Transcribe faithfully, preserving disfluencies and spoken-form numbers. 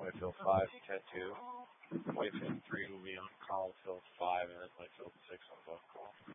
play field five, Cat two. Play field three will be on call, field five, and then play field six on both call.